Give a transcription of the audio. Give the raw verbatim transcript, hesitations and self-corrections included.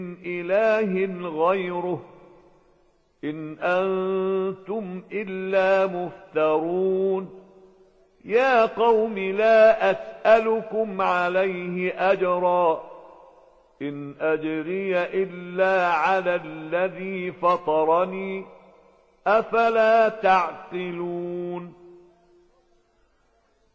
إله غيره إن أنتم إلا مفترون. يا قوم لا أسألكم عليه أجرا إن أجري إلا على الذي فطرني أفلا تعقلون.